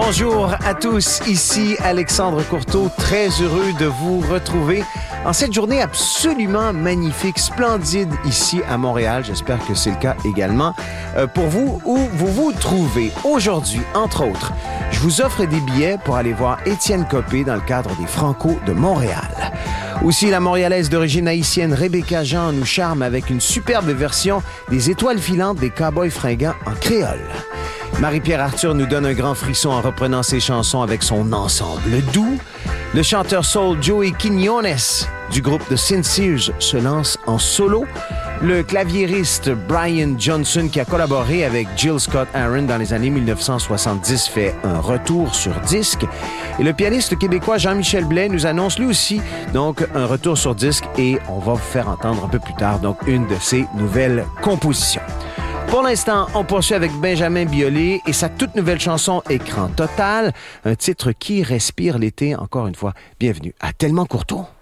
Bonjour à tous, ici Alexandre Courteau, très heureux de vous retrouver en cette journée absolument magnifique, splendide ici à Montréal. J'espère que c'est le cas également pour vous, où vous vous trouvez. Aujourd'hui, entre autres, je vous offre des billets pour aller voir Étienne Copé dans le cadre des Franco de Montréal. Aussi, la Montréalaise d'origine haïtienne Rebecca Jean nous charme avec une superbe version des Étoiles filantes des Cowboys fringants en créole. Marie-Pierre Arthur nous donne un grand frisson en reprenant ses chansons avec son ensemble doux. Le chanteur soul Joey Quiñones du groupe The Sinceres se lance en solo. Le claviériste Brian Johnson, qui a collaboré avec Jill Scott Heron dans les années 1970, fait un retour sur disque. Et le pianiste québécois Jean-Michel Blais nous annonce lui aussi donc un retour sur disque et on va vous faire entendre un peu plus tard donc une de ses nouvelles compositions. Pour l'instant, on poursuit avec Benjamin Biolay et sa toute nouvelle chanson Écran total, un titre qui respire l'été. Encore une fois, bienvenue à Tellement Courteau.